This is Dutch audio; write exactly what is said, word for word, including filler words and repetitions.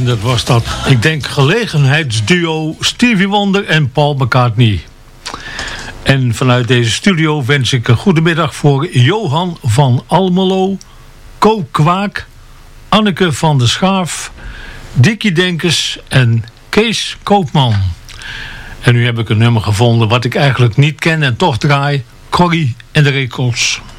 dat was dat, ik denk, gelegenheidsduo Stevie Wonder en Paul McCartney. En vanuit deze studio wens ik een goede middag voor Johan van Almelo, Ko Kwaak, Anneke van der Schaaf, Dikkie Denkers en Kees Koopman. En nu heb ik een nummer gevonden wat ik eigenlijk niet ken en toch draai, Corrie en de Rekels.